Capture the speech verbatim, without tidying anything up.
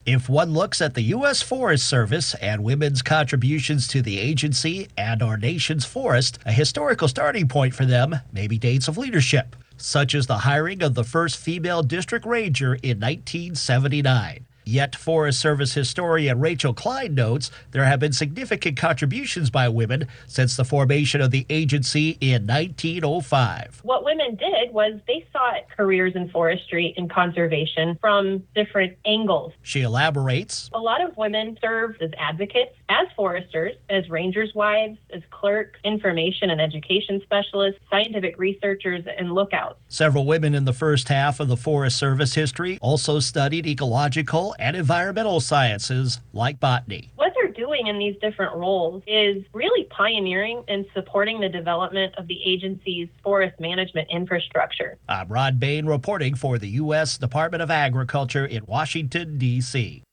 If one looks at the U S Forest Service and women's contributions to the agency and our nation's forest, a historical starting point for them may be dates of leadership, such as the hiring of the first female district ranger in nineteen seventy-nine. Yet Forest Service historian Rachel Klein notes there have been significant contributions by women since the formation of the agency in nineteen oh five. What women did was they sought careers in forestry and conservation from different angles. She elaborates. A lot of women served as advocates, as foresters, as rangers' wives, as clerks, information and education specialists, scientific researchers, and lookouts. Several women in the first half of the Forest Service history also studied ecological and environmental sciences like botany. What they're doing in these different roles is really pioneering and supporting the development of the agency's forest management infrastructure. I'm Rod Bain reporting for the U S Department of Agriculture in Washington, D C